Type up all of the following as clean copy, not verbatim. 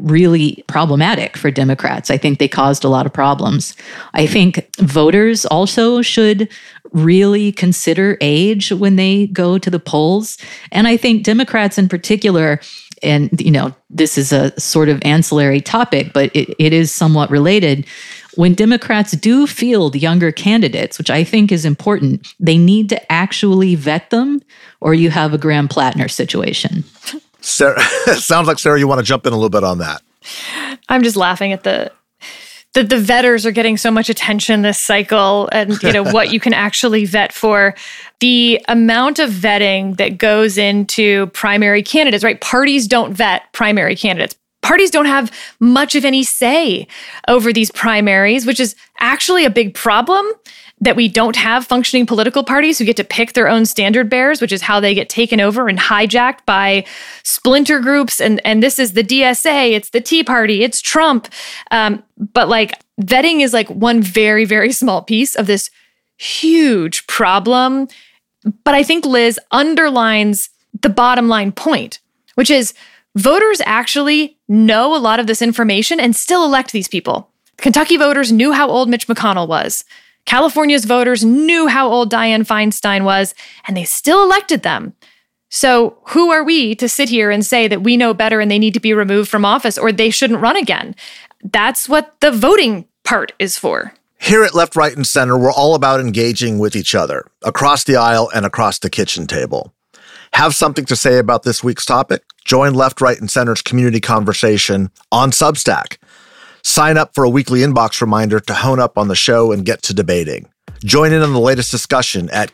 really problematic for Democrats. I think they caused a lot of problems. I think voters also should really consider age when they go to the polls. And I think Democrats in particular, and this is a sort of ancillary topic, but it is somewhat related. When Democrats do field younger candidates, which I think is important, they need to actually vet them, or you have a Graham Plattner situation. Sarah, sounds like, Sarah, you want to jump in a little bit on that. I'm just laughing at the vetters are getting so much attention this cycle, and what you can actually vet for. The amount of vetting that goes into primary candidates, right? Parties don't vet primary candidates. Parties don't have much of any say over these primaries, which is actually a big problem, that we don't have functioning political parties who get to pick their own standard bearers, which is how they get taken over and hijacked by splinter groups. And this is the DSA, it's the Tea Party, it's Trump. But vetting is one very, very small piece of this huge problem. But I think Liz underlines the bottom line point, which is voters actually know a lot of this information and still elect these people. Kentucky voters knew how old Mitch McConnell was. California's voters knew how old Dianne Feinstein was, and they still elected them. So who are we to sit here and say that we know better and they need to be removed from office or they shouldn't run again? That's what the voting part is for. Here at Left, Right, and Center, we're all about engaging with each other, across the aisle and across the kitchen table. Have something to say about this week's topic? Join Left, Right, and Center's community conversation on Substack. Sign up for a weekly inbox reminder to hone up on the show and get to debating. Join in on the latest discussion at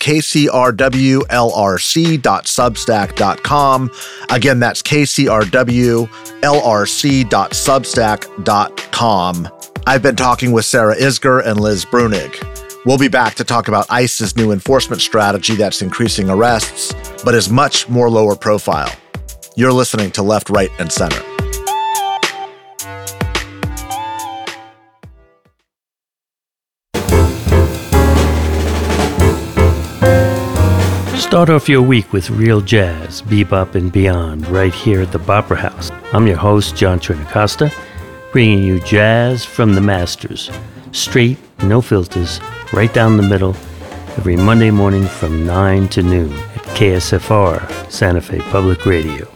kcrwlrc.substack.com. Again, that's kcrwlrc.substack.com. I've been talking with Sarah Isgur and Liz Bruenig. We'll be back to talk about ICE's new enforcement strategy that's increasing arrests, but is much more lower profile. You're listening to Left, Right, and Center. Start off your week with real jazz, bebop, and beyond right here at the Opera House. I'm your host, John Trinacosta, bringing you jazz from the masters. Straight, no filters, right down the middle, every Monday morning from 9 to noon at KSFR, Santa Fe Public Radio.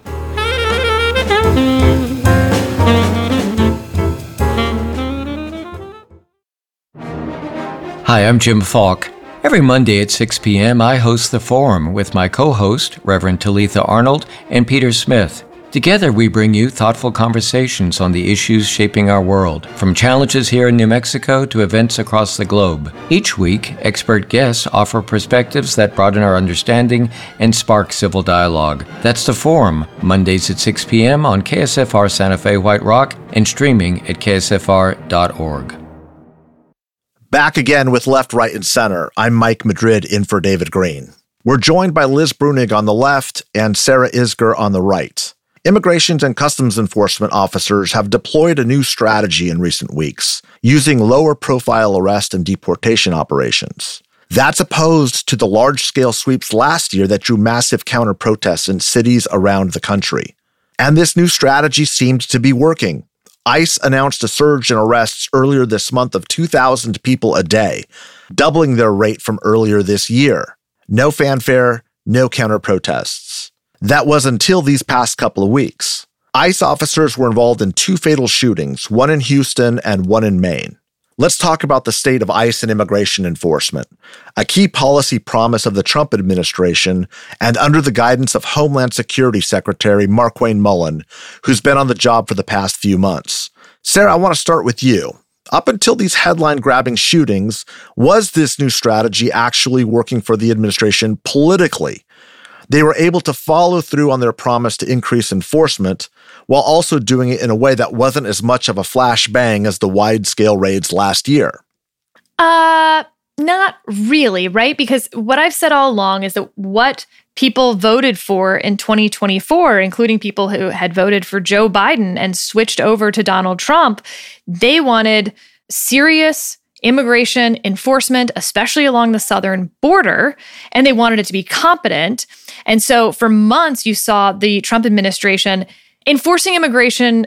Hi, I'm Jim Falk. Every Monday at 6 p.m., I host The Forum with my co-host, Reverend Talitha Arnold and Peter Smith. Together, we bring you thoughtful conversations on the issues shaping our world, from challenges here in New Mexico to events across the globe. Each week, expert guests offer perspectives that broaden our understanding and spark civil dialogue. That's The Forum, Mondays at 6 p.m. on KSFR Santa Fe White Rock and streaming at ksfr.org. Back again with Left, Right, and Center. I'm Mike Madrid in for David Green. We're joined by Liz Bruenig on the left and Sarah Isgur on the right. Immigration and Customs Enforcement officers have deployed a new strategy in recent weeks, using lower-profile arrest and deportation operations. That's opposed to the large-scale sweeps last year that drew massive counter-protests in cities around the country. And this new strategy seemed to be working. ICE announced a surge in arrests earlier this month of 2,000 people a day, doubling their rate from earlier this year. No fanfare, no counter-protests. That was until these past couple of weeks. ICE officers were involved in 2 fatal shootings, one in Houston and one in Maine. Let's talk about the state of ICE and immigration enforcement, a key policy promise of the Trump administration and under the guidance of Homeland Security Secretary Markwayne Mullin, who's been on the job for the past few months. Sarah, I want to start with you. Up until these headline-grabbing shootings, was this new strategy actually working for the administration politically? They were able to follow through on their promise to increase enforcement while also doing it in a way that wasn't as much of a flashbang as the wide-scale raids last year. Not really, right? Because what I've said all along is that what people voted for in 2024, including people who had voted for Joe Biden and switched over to Donald Trump, they wanted serious immigration enforcement, especially along the southern border, and they wanted it to be competent. And so for months, you saw the Trump administration enforcing immigration